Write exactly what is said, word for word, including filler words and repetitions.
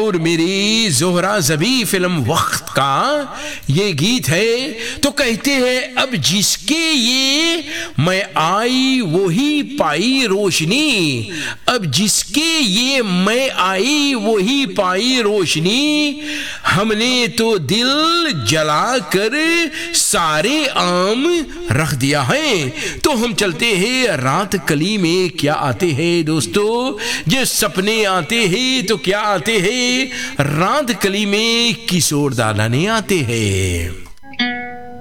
और मेरी जोहरा जबी फिल्म वक्त का ये गीत है। तो कहते हैं अब जिसके ये मैं आई वही पाई रोशनी, अब जिसके ये मैं आई वही पाई रोशनी, हमने तो दिल जला कर सारे आम रख दिया है। तो हम चलते हैं रात कली में, क्या आते हैं दोस्तों, जो सपने आते हैं तो क्या आते हैं, रात कली में किशोर दादा ने आते हैं।